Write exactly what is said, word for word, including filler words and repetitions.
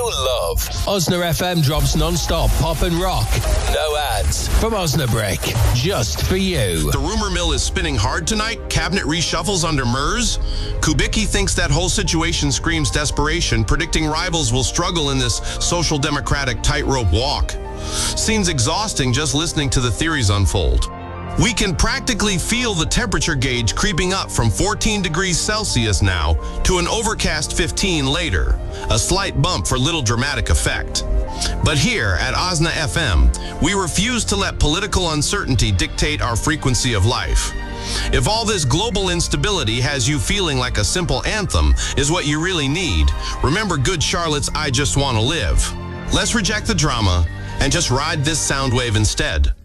love. Osna F M drops non-stop pop and rock. No ads. From Osnabrick. Just for you. The rumor mill is spinning hard tonight. Cabinet reshuffles under Mers. Kubicki thinks that whole situation screams desperation, predicting rivals will struggle in this social democratic tightrope walk. Seems exhausting just listening to the theories unfold. We can practically feel the temperature gauge creeping up from fourteen degrees Celsius now to an overcast fifteen later, a slight bump for little dramatic effect. But here at Osna F M, we refuse to let political uncertainty dictate our frequency of life. If all this global instability has you feeling like a simple anthem is what you really need, remember Good Charlotte's I Just Wanna Live. Let's reject the drama and just ride this sound wave instead.